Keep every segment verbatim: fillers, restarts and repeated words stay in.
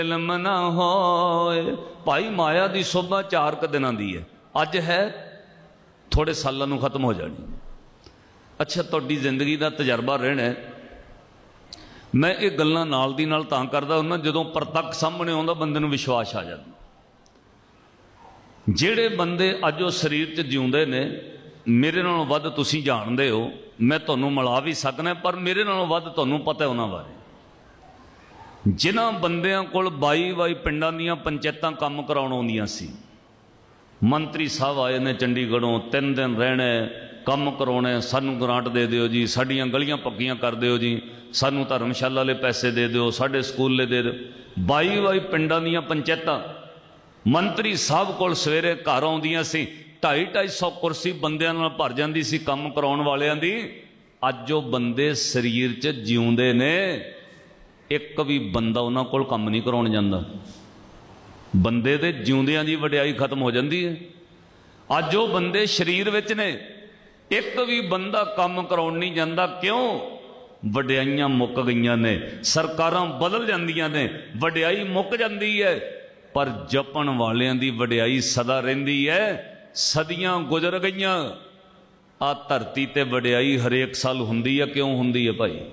इल्म ना होए। भाई माया की शोभा चार क दिनों की है, अज है थोड़े सालों में खत्म हो जानी। अच्छा तुहाडी जिंदगी का तजर्बा रहना है। मैं ये गल्लां नाल दी नाल तां करदा हुंदा जदों प्रतक्ष सामने आउंदा बंदे नूं विश्वास आ जांदा। जिहड़े बंदे अज वो शरीर च जिउंदे ने, मेरे नालों वध तुसीं जाणदे हो, मैं तुहानूं मिला भी सकना, पर मेरे नालों वध तुहानूं पता है उन्हां बारे। जिन्हां बंदियां कोल बाई बाई पिंडां दीयां पंचायतां काम कराउण आउंदियां सी, मंत्री साहब आए ने चंडीगढ़ों, तीन दिन रहने काम करवाने, सानू ग्रांट दे दिओ जी, साडियां गलियां पक्कियां कर दिओ जी, सानू धर्मशाला ले पैसे दे दिओ, साडे स्कूल ले दे दिओ। बाई बाई पिंडां दीयां पंचायतां मंत्री साहब कोल सवेरे घर आउंदियां सी, ढाई ढाई सौ कुर्सी बंदियां नाल भर जांदी सी काम कराउण वालियां दी। अज वो बंदे शरीर च जिउंदे ने, एक भी बंदा उन्हां कोल काम नहीं कराउण जांदा। बंदे दे जिउंदियां दी वडियाई खत्म हो जाती है। अज वो बंदे शरीर विच ने, एक भी बंदा काम कराउण नहीं जांदा। क्यों? वडियाइयां मुक गईयां ने, सरकारां बदल जांदियां ने, वडियाई मुक जाती है, पर जपण वालियां दी वडियाई सदा रहिंदी है। सदियां गुजर गईयां, आ धरती ते वडियाई हरेक साल हुंदी है। क्यों हुंदी है भाई?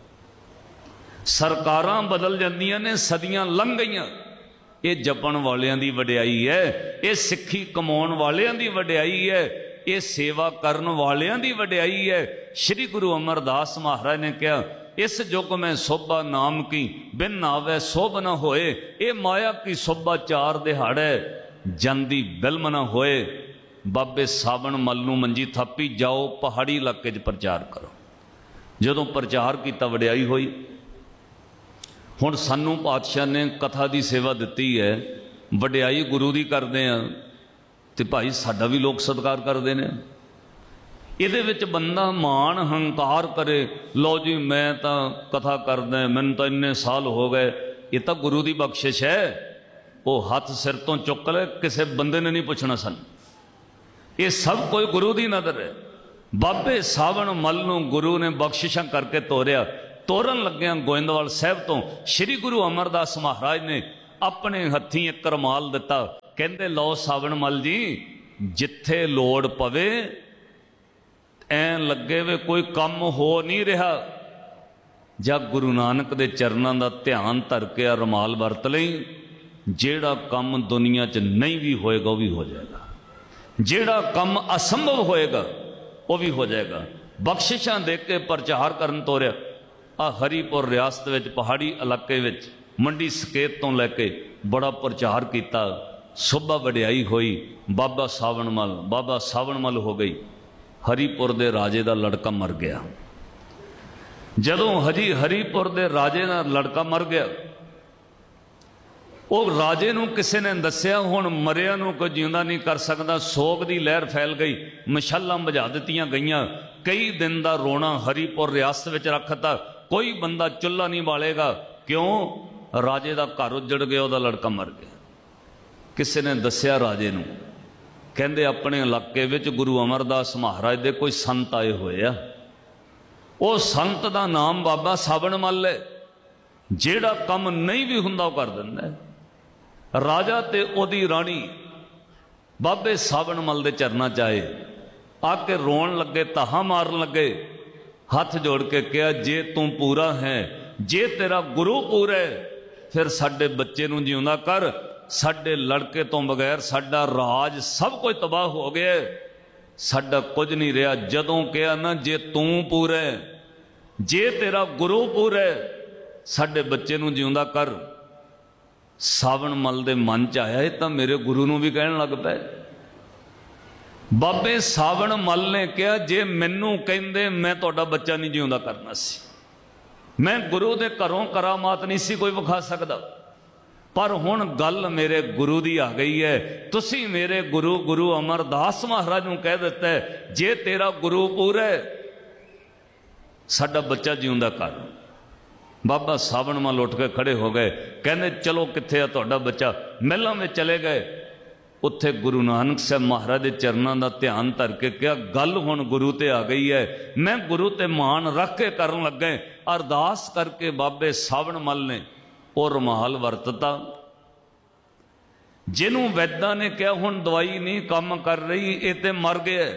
सरकारां बदल जांदियां ने, सदियां लंघ गईयां। ये जपण वालियां दी वडियाई है, ये सिक्खी कमाउण वालियां दी वडियाई है, ये सेवा करन वालियां दी वडियाई है। श्री गुरु अमरदास महाराज ने कहा, इस जुग में शोभा नाम की बिन आवे शोभ न होए। ये माया की शोभा चार दिहाड़े जांदी बिल्म न होए। बाबे सावन मल नूं मंजी थापी, जाओ पहाड़ी इलाके च प्रचार करो। जदों प्रचार किया वडियाई होई। हुण सानू पातशाह ने कथा की सेवा दिती है, वडियाई गुरु की करते हैं, तो भाई साडा भी लोग सत्कार करते हैं। इहदे विच बंदा मान हंकार करे, लो जी मैं तो कथा करदा, मैनूं तो इन्ने साल हो गए, ये तो गुरु की बख्शिश है। वो हथ सिर तो चुक ले, किसी बंदे ने नहीं पूछना सन। ये सब कोई गुरु की नज़र है। बाबे सावन मल नूं गुरु ने बख्शिशां करके तोरिया। तोरन लग्या गोइंदवाल साहब तो श्री गुरु अमरदास महाराज ने अपने हथी एक रमाल दिता, कहते लो सावन मल जी, जिथे लोड़ पवे ऐ लगे वे कोई कम हो नहीं रहा, जब गुरु नानक दे चरनां दा ध्यान धर के रमाल वरत लई, जेड़ा कम दुनिया च नहीं भी होएगा वो भी हो जाएगा, जेड़ा कम असंभव होएगा वो भी हो जाएगा। बख्शिशां दे के प्रचार करन तोरिया। आ हरीपुर रियासत विच पहाड़ी इलाके विच मंडी सकेत तो लैके बड़ा प्रचार किया, शोभा वडियाई हुई। बाबा सावन मल, बाबा सावन मल हो गई। हरीपुर दे राजे दा लड़का मर गया। जदों हजी हरीपुर दे राजे दा लड़का मर गया, वो राजे नूं किसी ने दस्या, हुण मरिया नूं कोई जिंदा नहीं कर सकता। सोग दी लहर फैल गई, मशालां बुझा दित्तियां गईयां। कई दिन दा रोना हरीपुर रियासत विच रखता, कोई बंदा चुल्हा नहीं बालेगा। क्यों? राजे का घर उजड़ गया, वह लड़का मर गया। किसी ने दस्या राजे नूं, कहंदे अपने इलाके विच गुरु अमरदास महाराज दे कोई संत आए हुए आ। वो संत का नाम बाबा सावन मल है, जेड़ा कम नहीं भी हुंदा कर दिंदा है। राजा ते ओदी राणी बाबे सावन मल दे चरना चाहे आके रोन लगे, ताहा मारन लगे। हाथ जोड़ के कहा, जे तू पूरा है, जे तेरा गुरु पूरा है, फिर साडे बच्चे नूं जिउंदा कर। साडे लड़के तो बगैर साडा राज सब कुछ तबाह हो गया, साडा कुछ नहीं रहा। जदों कहा ना, जे तू पूरा है, जे तेरा गुरु पूरा है, साडे बच्चे नूं जिउंदा कर। सावन मल दे मन च आया, तो मेरे गुरु नूं भी कहण लग पे। बाबे सावन मल ने कहा, जे मैनू कहंदे मैं तुहाडा बच्चा नहीं जिउंदा करना सी, मैं गुरु दे घरों करामात नहीं सी कोई विखा सकदा, पर हुण गल मेरे गुरु दी आ गई है। तुसी मेरे गुरु गुरु अमरदास महाराज नूं कह दिता है, जे तेरा गुरु पूरा है, साडा बच्चा जिउंदा कर। बाबा सावन मल उठ के खड़े हो गए, कहंदे चलो कित्थे आ तुहाडा बच्चा। महलां में चले गए। उत्थे गुरु नानक साहब महाराज के चरनां दा ध्यान धर के कहा, गल हुण गुरु ते आ गई है, मैं गुरु ते मान रख के करन लगे। अरदास करके बाबे सावन मल ने वो रुमाल वरतता। जिन्हों वैद्या ने कहा हुण दवाई नहीं काम कर रही, ये तो मर गया।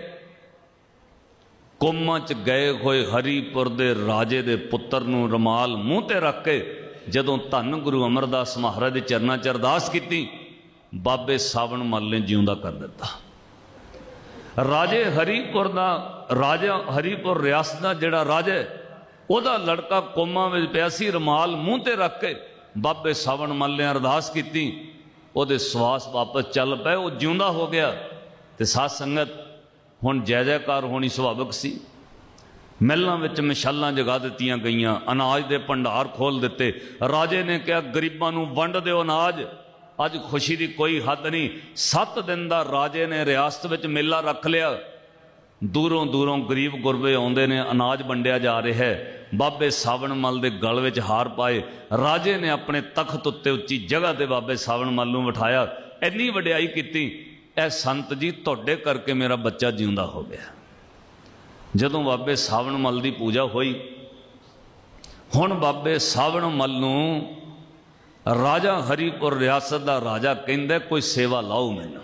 कोमा च गए हुए हरिपुर दे राजे दे पुत्र नूं रुमाल मूँह ते रख के जदों धन गुरु अमरदास महाराज दे चरनां च अरदास कीती, बाबे सावण मल ने जिउंदा कर दिता। राजे हरिपुर दा राजा हरिपुर रियासत दा जिहड़ा राजा उहदा लड़का कोमा विच पिया सी, रुमाल मूँह ते रख के बाबे सावण मल ने अरदास कीती, उहदे सवास वापस चल पे, वो जिउंदा हो गया। ते साध संगत हुण जय जयकार होनी सुभाविक सी। महलों विच मिसालां जगा दित्तियां गईयां, अनाज दे भंडार खोल दिते। राजे ने कहा गरीबां नूं वंड दिओ अनाज। अज खुशी की कोई हद नहीं। सत्त दिन का राजे ने रियासत विच मेला रख लिया। दूरों दूरों गरीब गुरबे आउंदे ने, अनाज वंडिया जा रहा है। बाबे सावण मल दे गल विच हार पाए। राजे ने अपने तख्त उत्ते उच्ची जगह ते बाबे सावण मल नूं बिठाया, इन्नी वडियाई कीती, ऐ संत जी तुहाडे करके मेरा बच्चा जिउंदा हो गया। जदों बाबे सावण मल की पूजा हुई, हुण बाबे सावण मल नूं राजा हरिपुर रियासत का राजा कहंदा कोई सेवा लाओ मैनूं।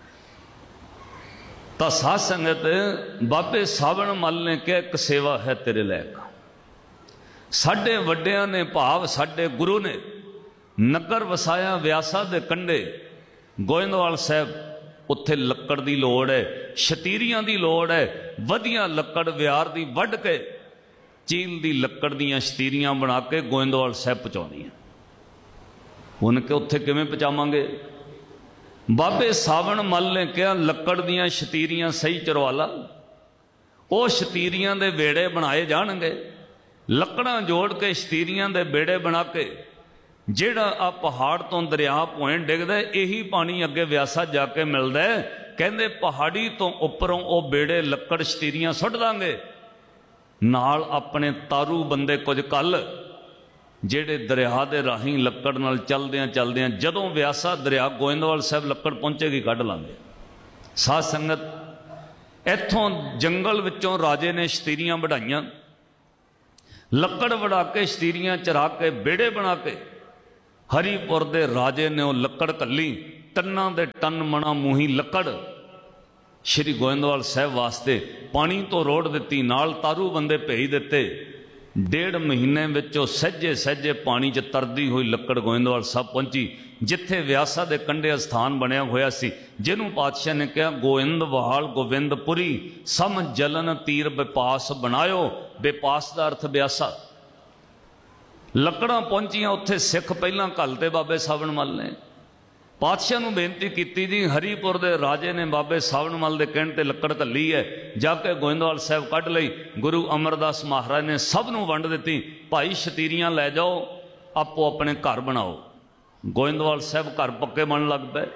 तां साध संगत बाबे सावण मल ने कहा एक सेवा है तेरे लायक। साडे वड्डियां ने भाव साडे गुरु ने नगर वसाया व्यासा दे कंढे गोइंदवाल साहब, उत्थे लक्कड़ की लोड़ है, शतीरियां की लोड़ है। वधिया लक्कड़ व्यार की वढ़ के चील की लक्कड़ दियां शतीरियां बना के गोइंदवाल साहब पहुँचाउणियां। उनके उत्थे किवें पहुँचावांगे? बाबे सावण मल ने कहा लक्कड़ दियां शतीरियां सही चरवा ला। वो शतीरियां दे बेड़े बनाए जाणगे। लकड़ां जोड़ के शतीरियां दे बेड़े बना के ਜਿਹੜਾ आ पहाड़ तो दरिया भोएं डिगदा, यही पानी अगे व्यासा जाके मिलता है। कहते पहाड़ी तो उपरों वो बेड़े लक्कड़ शतीरियां सुट दांगे, नाल अपने तारू बंदे कुछ कल जेड़े दरिया के राही लक्कड़ नाल चलदियां चलदियां जदों व्यासा दरिया गोइंदवाल साहब लक्कड़ पहुंचेगी कढ़ लांगे। साध संगत इत्थों जंगल विचों राजे ने शतीरियां बढ़ाइयां, लक्कड़ वड़ा के शतीरियां चरा के बेड़े बना के हरिपुर दे राजे ने वो लक्कड़ कली, टन्ना दे टन मना मूही लक्कड़ श्री गोइंदवाल साहब वास्ते पानी तो रोड़ दिती, नाल तारू बंदे भेज दिते। डेढ़ महीने विचों सहजे सहजे पानी च तरदी हुई लक्कड़ गोइंदवाल साहब पहुंची, जिथे व्यासा दे कंढे स्थान बनया होया सी, जिन्हों पातशाह ने कहा गोइंदवाल गोविंदपुरी सम जलन तीर बेपास बनायो। बेपास का अर्थ व्यासा। लकड़ां पहुंचियां उत्थे, सिख पहलां घलते बाबे सावण मल ने। पातशाह नूं बेनती कीती जी हरिपुर दे राजे ने बाबे सावण मल दे कहण ते लकड़ घल्ली है, जाके गोइंदवाल साहब कढ़ लई। गुरु अमरदास महाराज ने सब नूं वंड दित्ती, भाई शतीरियां लै जाओ, आपो अपने घर बनाओ। गोइंदवाल साहब घर पक्के बन लग पे।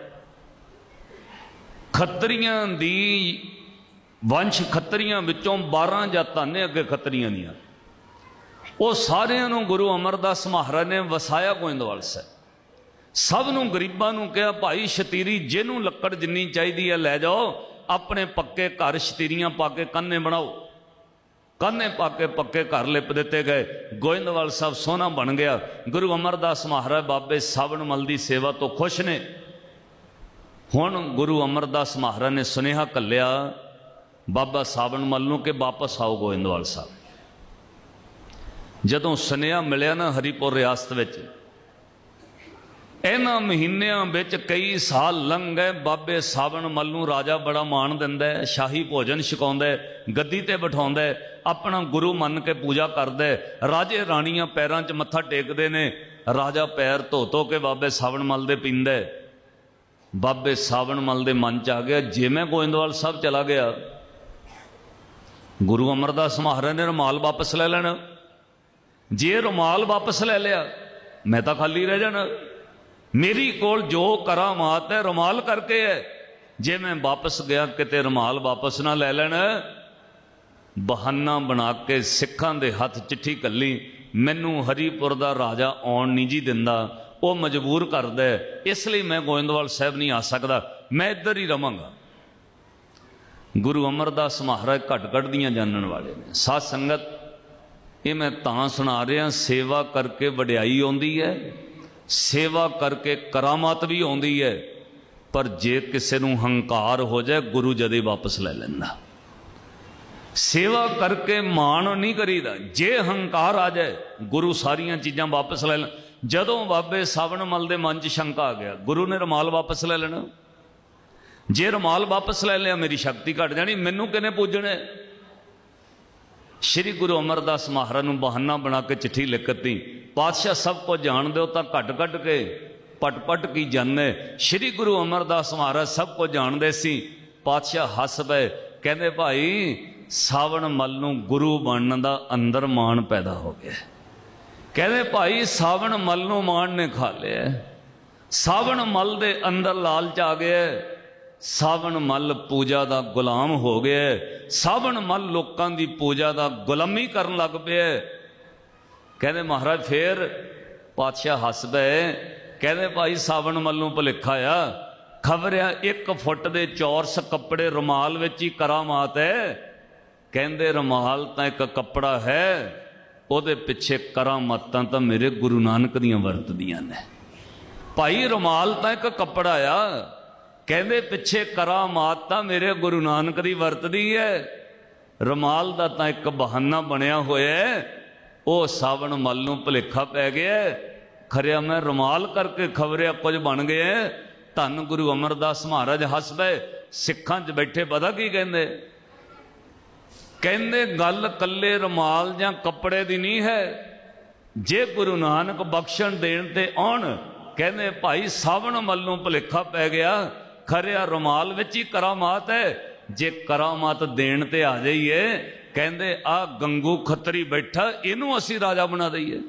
खत्तरियां दी वंश खत्तरियां विचों बारह जातां ने अगे खत्तरियां दियां, वो सारियां नूं गुरु अमरदास महाराज ने वसाया गोइंदवाल साहब। सब नूं गरीबां नूं कहा भाई शतीरी जिन्हों लक्कड़ जिन्नी चाहिदी है लै जाओ, अपने पक्के घर शतीरियां पा के कान्ने बनाओ। कान्ने पा के पक्के घर लिप दिते गए। गोइंदवाल साहब सोहना बन गया। गुरु अमरदास महाराज बाबे सावण मल की सेवा तो खुश ने। हुण गुरु अमरदास महाराज ने सुनेहा घल्लिया बाबा सावण मल नूं कि वापस आओ गोइंदवाल साहब। जदों सुनेहा मिलिया ना हरिपुर रियासत विच, इन्हां महीनिਆਂ विच कई साल लंघ गए। बाबे सावण मल नूं राजा बड़ा मान दिंदा है, शाही भोजन छकाउंदा है, गद्दी ते बिठाउंदा है, अपना गुरु मन के पूजा करदा है। राजे राणियां पैरां च मत्था टेकदे ने, राजा पैर धो धो के बाबे सावण मल दे पींदा है। बाबे सावण मल दे मन च आ गया जे मैं गोइंदवाल साहब चला गया, गुरु अमरदास महाराज ने रुमाल वापस ले लेना। जे रुमाल वापस ले लिया मैं तो खाली रह जाना। मेरी कोल जो करामात है रुमाल करके है। जे मैं वापस गया किते रुमाल वापस ना ले लेना, बहाना बना के सिखां दे हथ चिट्ठी घल्ली, मैनू हरिपुर दा राजा आउण नहीं जी दिंदा, वो मजबूर करदा है, इसलिए मैं गोइंदवाल साहब नहीं आ सकता, मैं इधर ही रवांगा। गुरु अमरदास महाराज घट घट दियां जानन वाले ने। साध संगत ये मैं तां सुना रहा, सेवा करके वडियाई आउंदी है। सेवा करके करामात भी आउंदी है, पर जे किसी नूं हंकार हो जाए गुरु जदे वापस ले लैंदा। सेवा करके मान नहीं करीदा, जे हंकार आ जाए गुरु सारियां चीज़ां वापस ले लें। जदों बाबे सावण मल दे मन च शंका आ गया, गुरु ने रुमाल वापस ले लेना, जे रुमाल वापस ले लिया मेरी शक्ति घट जानी, मैनू किने पूजने। श्री गुरु अमरदास महाराज नूं बहाना बना के चिट्ठी लिखती, पातशाह सब कुछ जान दो तो घट घट के पट पट की जाने। श्री गुरु अमरदास महाराज सब कुछ जानते सी। पातशाह हस पे, कहते भाई सावण मल नूं गुरु बनने का अंदर मान पैदा हो गया। कहते भाई सावण मल नूं मान ने खा लिया, सावण मल दे अंदर लालच आ गया, सावण मल पूजा का गुलाम हो गया, सावण मल लोगों की पूजा का गुलामी करन लग पे। कहते महाराज फिर? पातशाह हस पे, कहते भाई सावण मल नूं भुलेखा आ, खबरिया एक फुट दे चौरस कपड़े रुमाल विच ही करामात है। कहते रुमाल तो एक कपड़ा है, उहदे पिछे करामातां तां मेरे गुरु नानक दियां वरतदियां ने। भाई रुमाल तो एक कपड़ा आ, कहते पिछे करामात तां मेरे गुरु नानक दी वरतदी है। रुमाल दा तां एक बहाना बनया होया है, वो सावण मल नूं भुलेखा पै गया। खरिया मैं रुमाल करके खबरिया कुछ बन गए। धन गुरु अमरदास महाराज हस पे, सिखां च बैठे पता की कहंदे? कहंदे गल कल्ले रुमाल जां कपड़े दी नहीं है, जे गुरु नानक बख्शण देण ते आउण। कहंदे भाई सावण मल नूं भुलेखा पै गया, खरिया रुमाल विच ही करामात है, जे करामात देण ते आ जाइए। कहंदे आ गंगू खत्तरी बैठा, इनू असी राजा बना दईए।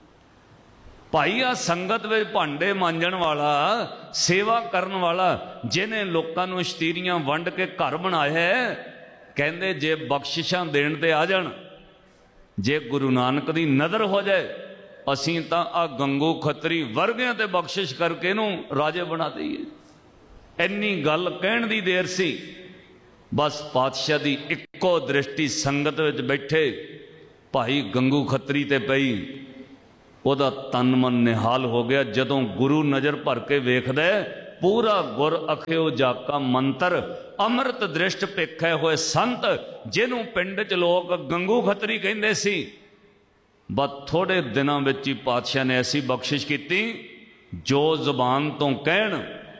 भाई आ संगत में भांडे मांजण वाला, सेवा करन वाला, जिन्हें लोगों नूं शतीरियां वंड के घर बनाया है, कहंदे जे बख्शिशां देण ते आ जाण, जे गुरु नानक दी नज़र हो जाए, असीं तां आ गंगू खत्तरी वर्गियां ते बख्शिश करके नूं राजे बना दईए। इन्नी गल कहण दी देर सी, बस पातशाह दी इक्को दृष्टि संगत विच बैठे भाई गंगू खत्तरी ते पई, ਉਹਦਾ तन मन निहाल हो गया। जदों गुरु नज़र भर के वेखदा पूरा गुर अखियो जाका मंत्र, अमृत दृष्ट भेखे हुए संत, जिन्हों पिंड च लोग गंगू खत्तरी कहंदे सी। बस थोड़े दिनों विच ही पातशाह ने ऐसी बख्शिश की, जो जुबान तो कहण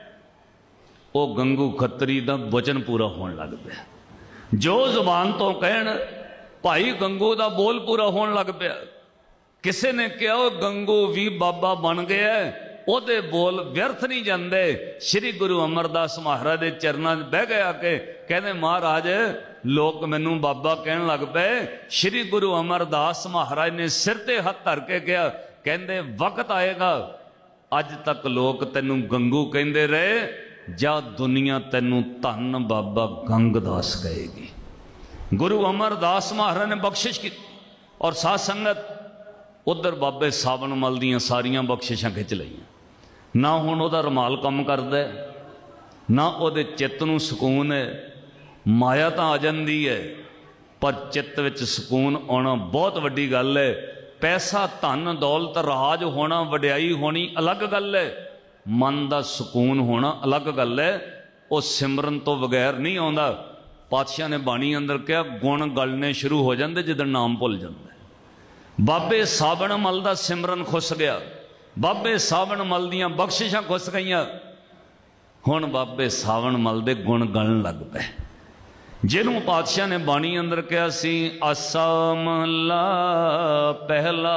वो गंगू खत्तरी का वचन पूरा होने लग पिया। जो जुबान तो कहण भाई गंगू का बोल पूरा होने लग पिया। किसी ने कहा वो गंगू भी बाबा बन गया, ओदे बोल व्यर्थ नहीं जाते। श्री गुरु अमरदास महाराज के चरणों में बह गया के कहते महाराज लोग मैनू बाबा कहन लग पे। श्री गुरु अमरदास महाराज ने सिर ते हाथ धर के कहा, कहते वक्त आएगा अज तक लोग तेनू गंगू कहते रहे, जा दुनिया तेनू धन बाबा गंगदास कहेगी। गुरु अमरदास महाराज ने बख्शिश की और साध संगत उधर बाबे सावन मल दियां सारियां बख्शिशां खिंच लईयां। ना हुण उहदा रुमाल कम करदा, ना उहदे चित्त नूं सुकून है। माया तां आ जांदी है, पर चित्त विच सुकून आउणा बहुत वड्डी गल है। पैसा धन दौलत राज होना वड्याई होनी अलग गल है, मन का सुकून होना अलग गल है। वो सिमरन तो बगैर नहीं आउंदा। पातशाह ने बाणी अंदर कहा गुण गलने शुरू हो जाते जिदन नाम भुल जाता। बाबे सावण मल का सिमरन खुस गया, बाबे सावण मल दियां बख्शिशां खुस गईयां। हुण बाबे सावण मल दे गुण गलन लग पे, जिन्हों पातशाह ने बाणी अंदर कहा सी आसा महला पहला,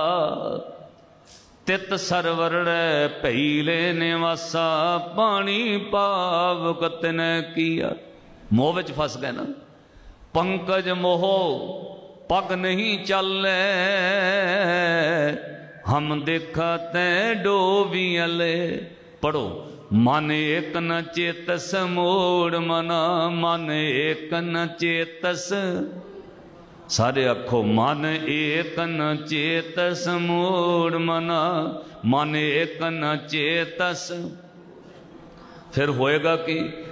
तित सरवर पहीले निवासा, पानी पावक तिने किया। मोह विच फस गए ना। पंकज मोह पग नहीं चले, हम देखा तैं डोबियले। पढ़ो मन एक न चेतस मोड़ मना, मन एक न चेतस, सारे आखो मन एक न चेतस मोड़ मना, मन एक न चेतस। फिर होएगा कि